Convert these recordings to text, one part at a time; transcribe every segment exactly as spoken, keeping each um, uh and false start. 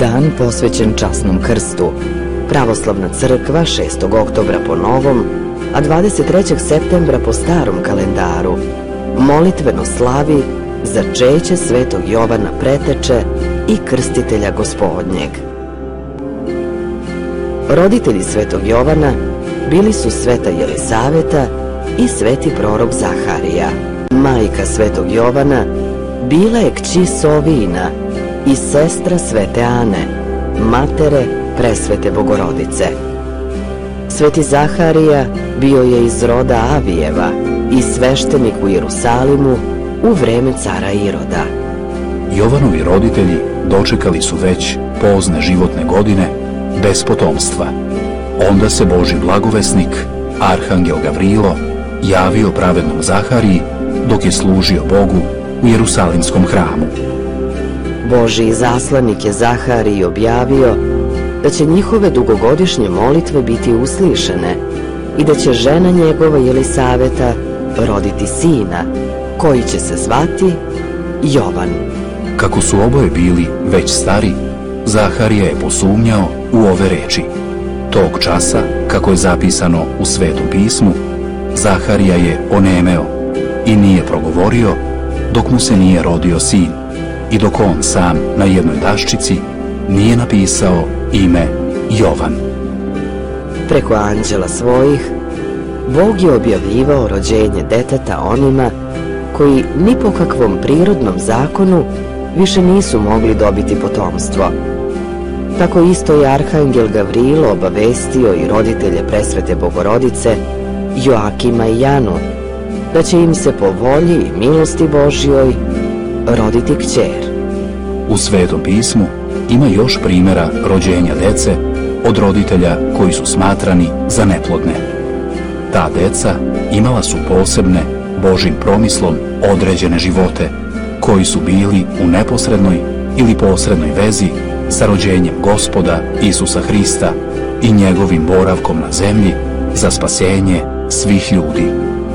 Dan posvećen časnom krstu. Pravoslavna crkva šestog oktobra po novom, a dvadeset trećeg septembra po starom kalendaru molitveno slavi začeće svetog Jovana Preteče i krstitelja Gospodnjeg. Roditelji svetog Jovana bili su sveta Jelisaveta i sveti prorok Zaharija. Majka svetog Jovana bila je kći Sovina i sestra svete Ane, matere presvete Bogorodice. Sveti Zaharija bio je iz roda Avijeva i sveštenik u Jerusalimu u vreme cara Iroda. Jovanovi roditelji dočekali su već pozne životne godine bez potomstva. Onda se Božji blagovesnik, arhangel Gavrilo, javio pravednom Zahariji dok je služio Bogu u Jerusalimskom hramu. Božji zaslanik je Zahariji objavio da će njihove dugogodišnje molitve biti uslišene i da će žena njegova Jelisaveta roditi sina, koji će se zvati Jovan. Kako su oboje bili već stari, Zaharija je posumnjao u ove reči. Tog časa, kako je zapisano u Svetom pismu, Zaharija je onemeo i nije progovorio dok mu se nije rodio sin i dok on sam na jednoj daščici nije napisao ime Jovan. Preko anđela svojih, Bog je objavljivao rođenje deteta onima koji ni po kakvom prirodnom zakonu više nisu mogli dobiti potomstvo. Tako isto je arhangel Gavrilo obavestio i roditelje presvete Bogorodice, Joakima i Janu, da će im se po volji i milosti Božjoj roditi kćer. U Svetom pismu ima još primjera rođenja dece od roditelja koji su smatrani za neplodne. Ta deca imala su posebne, Božjim promislom određene živote, koji su bili u neposrednoj ili posrednoj vezi sa rođenjem Gospoda Isusa Hrista i njegovim boravkom na zemlji za spasenje svih ljudi.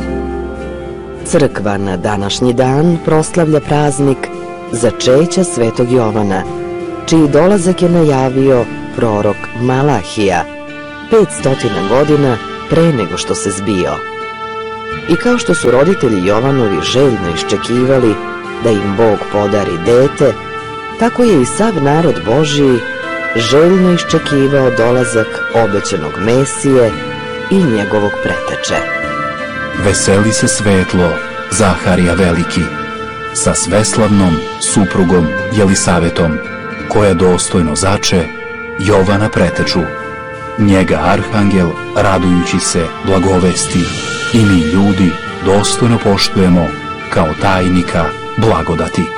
Crkva na današnji dan proslavlja praznik začeća svetog Jovana, čiji dolazak je najavio prorok Malahija petsto godina pre nego što se zbio. I kao što su roditelji Jovanovi željno iščekivali da im Bog podari dete, tako je i sav narod Božji željno iščekivao dolazak obećanog Mesije i njegovog preteče. Veseli se svetlo, Zaharija veliki, sa sveslavnom suprugom Jelisavetom, koja dostojno zače Jovana Preteču. Njega arhangel, radujući se, blagovesti i mi ljudi dostojno poštujemo kao tajnika blagodati.